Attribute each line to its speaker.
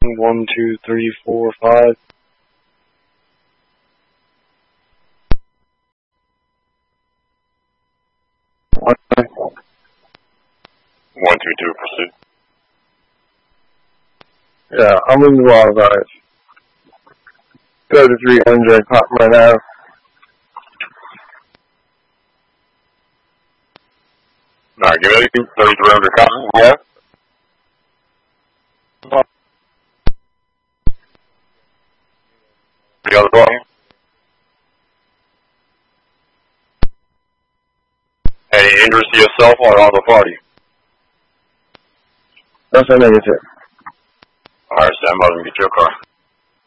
Speaker 1: 1, 2, 3, 4, 5. Okay.
Speaker 2: 132, proceed.
Speaker 3: Yeah, I'm in the wall, guys. 3300 Pop right now.
Speaker 2: Alright, give me 3300 cotton, yeah? The other volume? Any injuries to yourself or on the party?
Speaker 3: That's a negative.
Speaker 2: Alright, stand by and get your car.